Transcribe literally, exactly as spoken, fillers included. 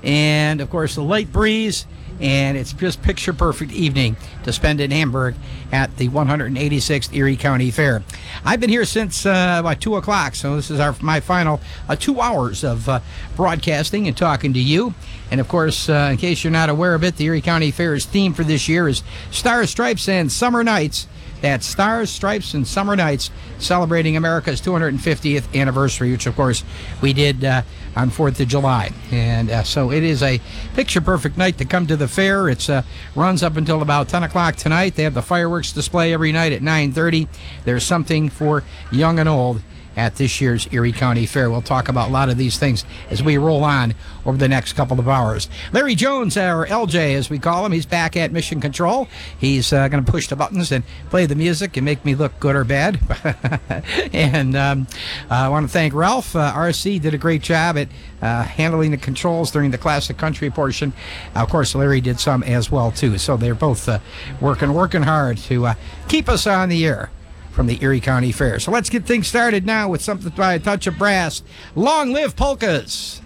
and, of course, the light breeze. And it's just picture perfect evening to spend in Hamburg at the one hundred eighty-sixth Erie County Fair. I've been here since uh, about two o'clock, so this is our my final uh, two hours of uh, broadcasting and talking to you. And of course, uh, in case you're not aware of it, the Erie County Fair's theme for this year is Stars, Stripes, and Summer Nights. That's Stars, Stripes, and Summer Nights, celebrating America's two hundred fiftieth anniversary, which, of course, we did uh, on fourth of July. And uh, so it is a picture-perfect night to come to the fair. It uh, runs up until about ten o'clock tonight. They have the fireworks display every night at nine thirty. There's something for young and old at this year's Erie County Fair. We'll talk about a lot of these things as we roll on over the next couple of hours. Larry Jones, or L J as we call him, he's back at Mission Control. He's uh, going to push the buttons and play the music and make me look good or bad. and um, uh, I want to thank Ralph. Uh, R C did a great job at uh, handling the controls during the Classic Country portion. Uh, of course, Larry did some as well, too. So they're both uh, working, working hard to uh, keep us on the air from the Erie County Fair. So let's get things started now with something by a touch of brass. Long live polkas!